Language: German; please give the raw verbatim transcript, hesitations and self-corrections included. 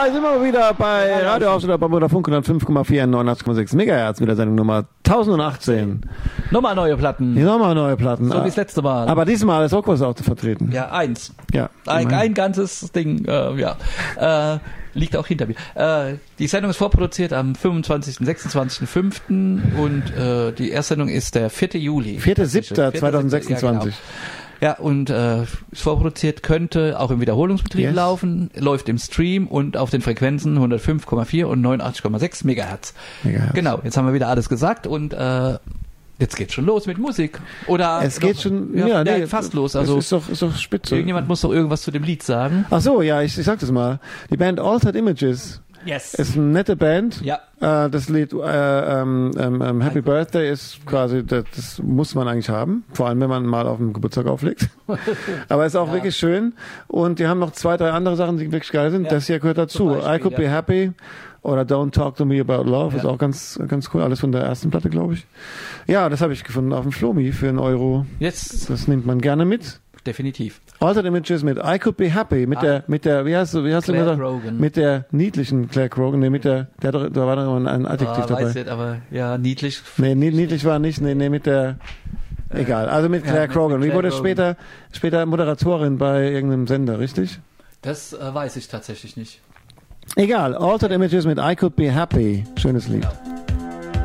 sind wir wieder bei Radio Aufschlag bei Vodafone hundertfünf Komma vier, neunundachtzig Komma sechs Megahertz mit der Sendung Nummer tausendachtzehn. Nochmal neue Platten. Hier nochmal neue Platten. So wie das letzte Mal. Aber diesmal ist Rockwurst auch vertreten. Ja, eins. Ja. Ein, ein ganzes Ding, äh, ja. Äh, liegt auch hinter mir. Äh, die Sendung ist vorproduziert am fünfundzwanzigsten, sechsundzwanzigsten fünften und äh, die Erstsendung ist der vierte Juli. vierter siebter zweitausendsechsundzwanzig. Ja, und äh, ist vorproduziert, könnte auch im Wiederholungsbetrieb yes. laufen, läuft im Stream und auf den Frequenzen hundertfünf Komma vier und neunundachtzig Komma sechs Megahertz. Megahertz. Genau, jetzt haben wir wieder alles gesagt und äh, jetzt geht's schon los mit Musik. Oder es geht noch, schon, ja, ja, nee, fast los. Also ist doch, ist doch spitze. Irgendjemand muss doch irgendwas zu dem Lied sagen. Ach so, ja, ich, ich sag das mal. Die Band Altered Images. Yes. Ist eine nette Band. Ja. Äh, das Lied äh, ähm, ähm, Happy Birthday ist quasi, das, das muss man eigentlich haben. Vor allem, wenn man mal auf dem Geburtstag auflegt. Aber ist auch ja. wirklich schön. Und die haben noch zwei, drei andere Sachen, die wirklich geil sind. Ja. Das hier gehört dazu. Beispiel, I Could ja. Be Happy oder Don't Talk to Me About Love. Ja. Ist auch ganz, ganz cool. Alles von der ersten Platte, glaube ich. Ja, das habe ich gefunden auf dem Flomi für einen Euro. Jetzt. Das nimmt man gerne mit. Definitiv. Altered Images mit I Could Be Happy, mit ah. der, mit der, wie heißt du, wie hast Claire du gesagt? Grogan. Mit der niedlichen Claire Grogan, nee, mit der, der, da war doch ein, ein Adjektiv ah, dabei. Weiß nicht, aber ja, niedlich. Nee, niedlich war nicht, nee, nee, mit der, äh, egal, also mit Claire ja, Grogan. Wie wurde Grogan. später, später Moderatorin bei irgendeinem Sender, richtig? Das äh, weiß ich tatsächlich nicht. Egal, Altered Images mit I Could Be Happy. Schönes Lied. Ja.